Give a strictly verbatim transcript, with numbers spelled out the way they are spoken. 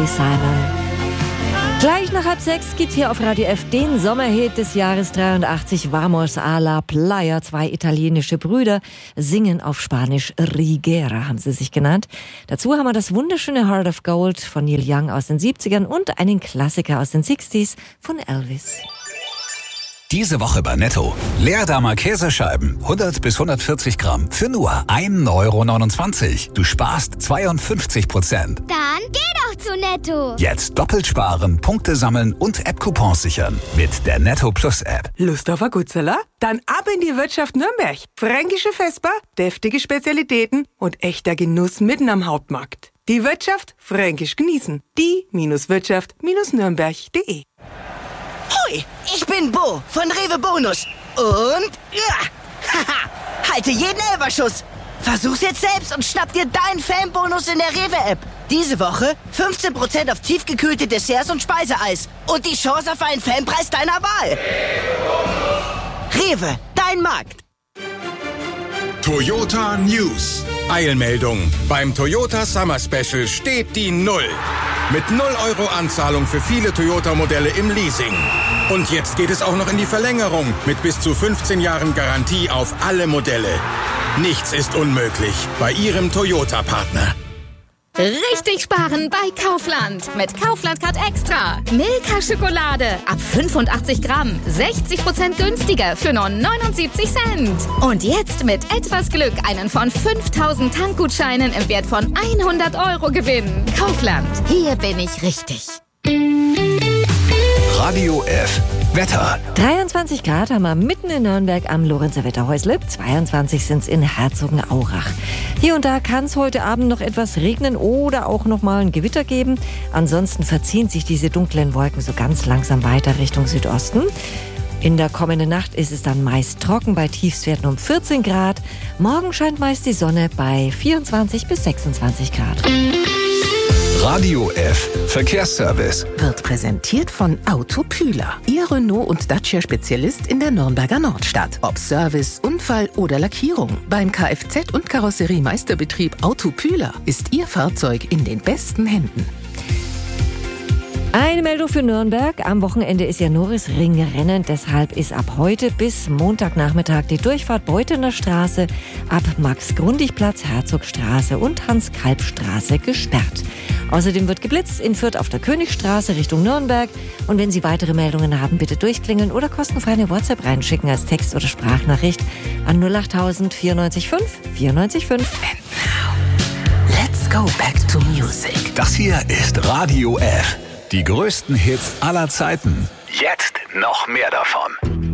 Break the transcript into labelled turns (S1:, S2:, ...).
S1: Carly Simon. Gleich nach halb sechs gibt's hier auf Radio F den Sommerhit des Jahres dreiundachtzig, Vamos a la Playa. Zwei italienische Brüder singen auf Spanisch, Rigera haben sie sich genannt. Dazu haben wir das wunderschöne Heart of Gold von Neil Young aus den siebzigern und einen Klassiker aus den sechzigern von Elvis.
S2: Diese Woche bei Netto. Leerdammer Käsescheiben, hundert bis hundertvierzig Gramm, für nur ein Euro neunundzwanzig. Du sparst zweiundfünfzig Prozent.
S3: Dann geh doch zu Netto.
S2: Jetzt doppelt sparen, Punkte sammeln und App-Coupons sichern. Mit der Netto Plus App.
S4: Lust auf ein Gutzeller? Dann ab in die Wirtschaft Nürnberg. Fränkische Vesper, deftige Spezialitäten und echter Genuss mitten am Hauptmarkt. Die Wirtschaft fränkisch genießen. Die-Wirtschaft-Nürnberg punkt de.
S5: Hoi, ich bin Bo von Rewe Bonus. Und ja, haha, halte jeden Elberschuss. Versuch's jetzt selbst und schnapp dir deinen Fanbonus in der Rewe-App. Diese Woche fünfzehn Prozent auf tiefgekühlte Desserts und Speiseeis. Und die Chance auf einen Fanpreis deiner Wahl. Rewe, dein Markt.
S6: Toyota News. Eilmeldung. Beim Toyota Summer Special steht die Null. Mit null Euro Anzahlung für viele Toyota-Modelle im Leasing. Und jetzt geht es auch noch in die Verlängerung mit bis zu fünfzehn Jahren Garantie auf alle Modelle. Nichts ist unmöglich bei Ihrem Toyota-Partner.
S7: Richtig sparen bei Kaufland. Mit Kaufland Card Extra. Milka Schokolade ab fünfundachtzig Gramm. sechzig Prozent günstiger für nur neunundsiebzig Cent. Und jetzt mit etwas Glück einen von fünftausend Tankgutscheinen im Wert von hundert Euro gewinnen. Kaufland. Hier bin ich richtig.
S2: Radio F. Wetter.
S1: dreiundzwanzig Grad haben wir mitten in Nürnberg am Lorenzer Wetterhäusle. zweiundzwanzig sind es in Herzogenaurach. Hier und da kann es heute Abend noch etwas regnen oder auch noch mal ein Gewitter geben. Ansonsten verziehen sich diese dunklen Wolken so ganz langsam weiter Richtung Südosten. In der kommenden Nacht ist es dann meist trocken bei Tiefstwerten um vierzehn Grad. Morgen scheint meist die Sonne bei vierundzwanzig bis sechsundzwanzig Grad.
S2: Radio F. Verkehrsservice.
S8: Wird präsentiert von Autopühler. Ihr Renault- und Dacia-Spezialist in der Nürnberger Nordstadt. Ob Service, Unfall oder Lackierung. Beim Kfz- und Karosseriemeisterbetrieb Autopühler ist Ihr Fahrzeug in den besten Händen.
S1: Eine Meldung für Nürnberg. Am Wochenende ist ja Norrisring-Rennen. Deshalb ist ab heute bis Montagnachmittag die Durchfahrt Beutener Straße ab Max-Grundig-Platz, Herzogstraße und Hans-Kalb-Straße gesperrt. Außerdem wird geblitzt in Fürth auf der Königstraße Richtung Nürnberg. Und wenn Sie weitere Meldungen haben, bitte durchklingeln oder kostenfrei eine WhatsApp reinschicken als Text- oder Sprachnachricht an null acht tausend vierundneunzig fünf vierundneunzig fünf.
S8: And now, let's go back to music.
S2: Das hier ist Radio F. Die größten Hits aller Zeiten. Jetzt noch mehr davon.